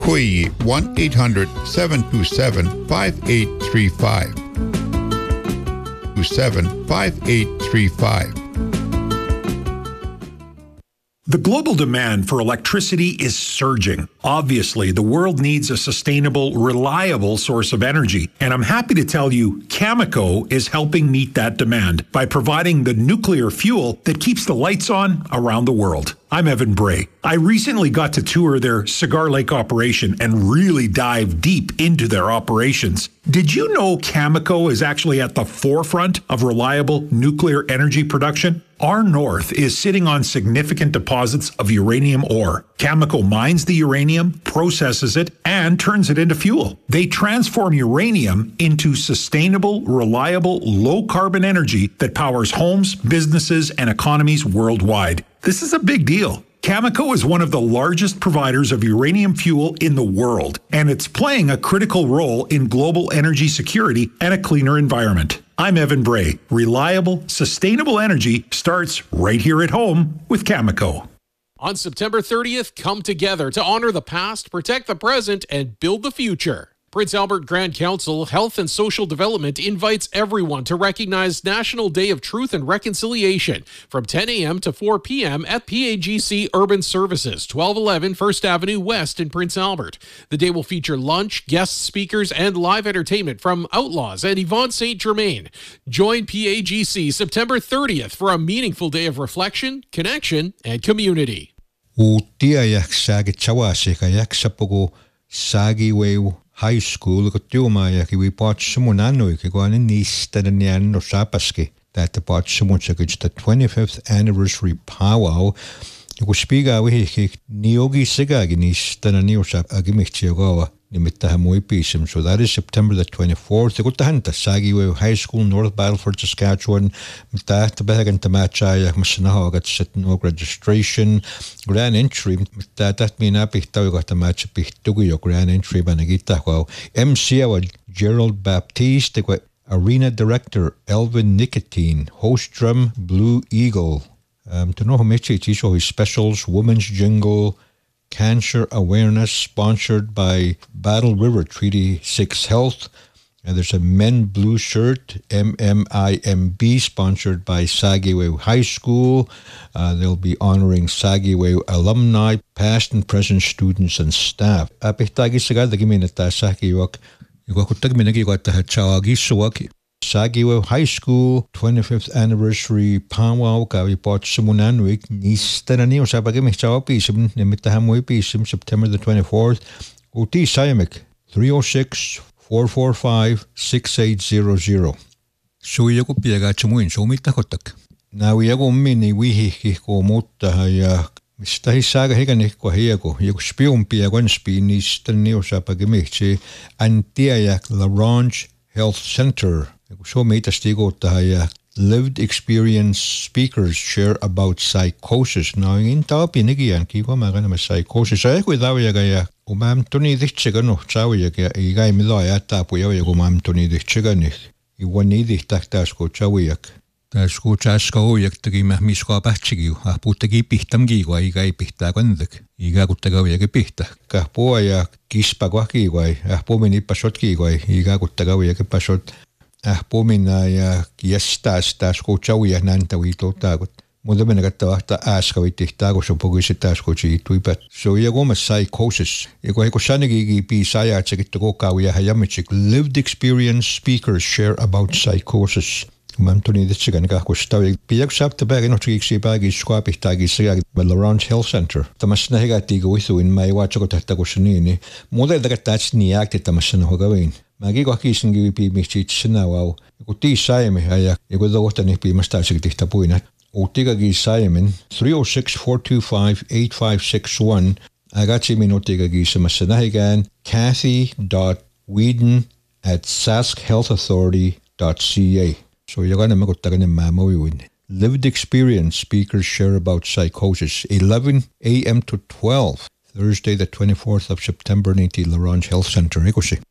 Puyi 1-800-727-5835. 5835. The global demand for electricity is surging. Obviously, the world needs a sustainable, reliable source of energy. And I'm happy to tell you, Cameco is helping meet that demand by providing the nuclear fuel that keeps the lights on around the world. I'm Evan Bray. I recently got to tour their Cigar Lake operation and really dive deep into their operations. Did you know Cameco is actually at the forefront of reliable nuclear energy production? Our north is sitting on significant deposits of uranium ore. Cameco mines the uranium, processes it, and turns it into fuel. They transform uranium into sustainable, reliable, low-carbon energy that powers homes, businesses, and economies worldwide. This is a big deal. Cameco is one of the largest providers of uranium fuel in the world, and it's playing a critical role in global energy security and a cleaner environment. I'm Evan Bray. Reliable, sustainable energy starts right here at home with Cameco. On September 30th, come together to honor the past, protect the present, and build the future. Prince Albert Grand Council Health and Social Development invites everyone to recognize National Day of Truth and Reconciliation from 10 a.m. to 4 p.m. at PAGC Urban Services, 1211 First Avenue West in Prince Albert. The day will feature lunch, guest speakers, and live entertainment from Outlaws and Yvonne St. Germain. Join PAGC September 30th for a meaningful day of reflection, connection, and community. High school ko tiumaya ki we bought someone anno ki go an east and an no sapaski that the bought someone the 25th anniversary powwow ko spiga we ki niogi sigagi ni stana neo sap agimichiogawa nimita moi pisim. So that is September the 24th. Ko tahanta Sagiwe High School, North Battleford, Saskatchewan. Mita tabagan tamachaya masanaho gat set no registration grand entry. Mita that mina pihtaw gat tamach pihtugi yo grand entry banagita ko. MC wa Gerald Baptiste ko Arena Director Elvin Nicotine, host drum Blue Eagle. To know how much it is his specials, Women's Jingle, Cancer Awareness, sponsored by Battle River Treaty 6 Health. And there's a Men Blue Shirt, MMIMB, sponsored by Sagiwe High School. They'll be honoring Sagiwe alumni, past and present students and staff. Apitagi sagad giminata Sagiwak. Sagiwe High School 25th anniversary powwow kawi pot sumunanwik nistanani usapagimik chawapisim nimitahamwipisim September the 24th. Uti Sayamik 306-445-6800. Suyaku piaga chamuin sumitakotak. Now yago mini wihi ko mutta ya Mr. Hisaga Higanik ko hiago yago spion piagon spinis tanio sapagimik Antiayak LaRange Health Center. So lived experience speakers share about psychosis. Now in Taupinigian Kiwa Magana psychosis. I with Awayagaya, Umam Tony the Chigano, Chawiaga, Igai Miloya Tapuya, Umam Tony the Chiganich. You want need the Taktasko Chawiak. Tasko Chasko Yaktagima Misko Bachigu, I put the Gipihtamgi, Igai Pihtagandik, Igagutagawiak Pihta, Kapoya, Kispagwaki, Apomini Pasotki, Igagutagawiak Pasot. Pomina kiestas tasko chawi nanta wito tagot. Muda benagata aska witi tago so pogisi tasko chi tuipat. So yagoma psychosis. Yago heko sanigi pi saya chekito kawi hayamichik lived experience speakers share about psychosis. Mantoni the chicken kako stawi piak sap the bag no triksi bagi squapi tagi sig by LaRange Health Center. Tamasna hegati go with in my wacho tago shanini. Muda dagatach ni acte tamasna hogawin. Magi ko kisin gi pi michi chinawa ko ti saime haya ko do tani pi mastasi dikta puina o tiga gi saimen 306-425-8561 agachi minotiga gi samasanahigan Kathy.Whedon@saskhealthauthority.ca. So you're gonna make a mamo win. Lived experience speakers share about psychosis 11 a.m. to 12 Thursday the 24th of September in LaRange Health Center.